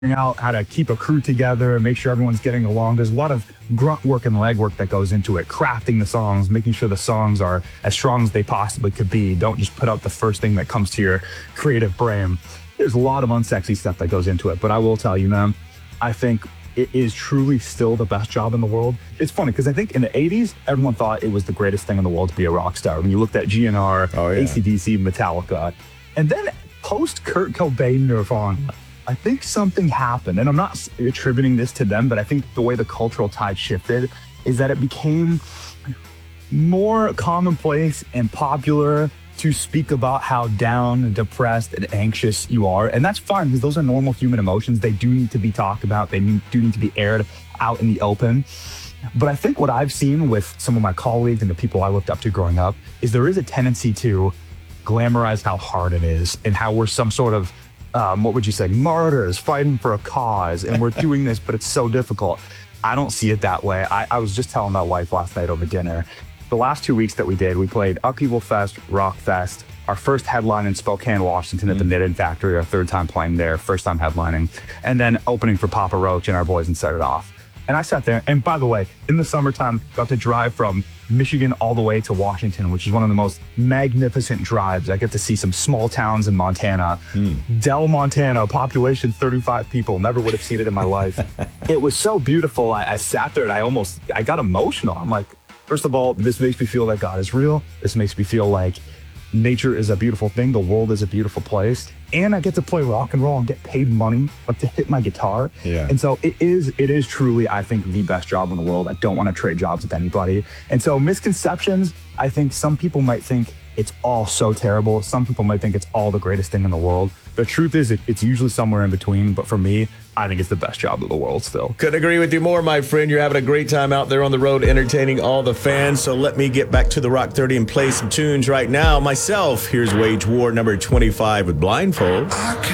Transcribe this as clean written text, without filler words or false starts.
out how to keep a crew together, make sure everyone's getting along. There's a lot of grunt work and leg work that goes into it, crafting the songs, making sure the songs are as strong as they possibly could be. Don't just put out the first thing that comes to your creative brain. There's a lot of unsexy stuff that goes into it, but I will tell you, man, I think it is truly still the best job in the world. It's funny because I think in the 80s, everyone thought it was the greatest thing in the world to be a rock star. When you looked at GNR, AC/DC, Metallica, and then post Kurt Cobain Nirvana, I think something happened, and I'm not attributing this to them, but I think the way the cultural tide shifted is that it became more commonplace and popular to speak about how down and depressed and anxious you are. And that's fine because those are normal human emotions. They do need to be talked about. They do need to be aired out in the open. But I think what I've seen with some of my colleagues and the people I looked up to growing up is there is a tendency to glamorize how hard it is and how we're some sort of what would you say, martyrs fighting for a cause, and we're doing this, but it's so difficult. I don't see it that way. I was just telling my wife last night over dinner, the last 2 weeks that we did, we played Upheaval Fest, Rock Fest, our first headline in Spokane, Washington at the Knitted Factory, our third time playing there, first time headlining, and then opening for Papa Roach and our boys and Set It Off. And I sat there, and by the way, in the summertime, got to drive from Michigan all the way to Washington, which is one of the most magnificent drives. I get to see some small towns in Montana. Dell, Montana, population 35 people. Never would have seen it in my life. It was so beautiful. I sat there and I got emotional. I'm like, first of all, this makes me feel that God is real. This makes me feel like nature is a beautiful thing. The world is a beautiful place. And I get to play rock and roll and get paid money, like to hit my guitar. Yeah. And so it is truly, I think, the best job in the world. I don't want to trade jobs with anybody. And so misconceptions, I think some people might think it's all so terrible. Some people might think it's all the greatest thing in the world. The truth is it's usually somewhere in between. But for me, I think it's the best job in the world still. Couldn't agree with you more, my friend. You're having a great time out there on the road entertaining all the fans. So let me get back to the Rock 30 and play some tunes right now. Myself, here's Wage War number 25 with Blindfold.